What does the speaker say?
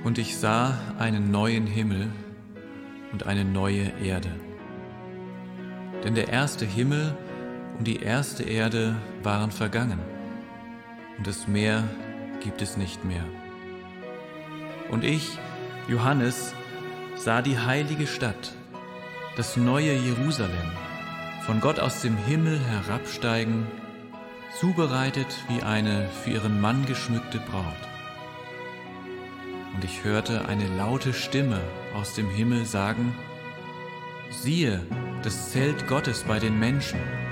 Und ich sah einen neuen Himmel und eine neue Erde. Denn der erste Himmel und die erste Erde waren vergangen, und das Meer gibt es nicht mehr. Und ich, Johannes, sah die heilige Stadt, das neue Jerusalem, von Gott aus dem Himmel herabsteigen, zubereitet wie eine für ihren Mann geschmückte Braut. Und ich hörte eine laute Stimme aus dem Himmel sagen: Siehe, das Zelt Gottes bei den Menschen.